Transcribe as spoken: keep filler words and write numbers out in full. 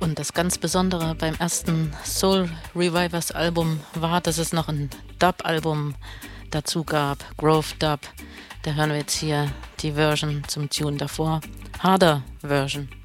Und das ganz Besondere beim ersten Soul Revivers Album war, dass es noch ein Dub-Album dazu gab, Grove Dub. Da hören wir jetzt hier die Version zum Tune davor, Harder Version.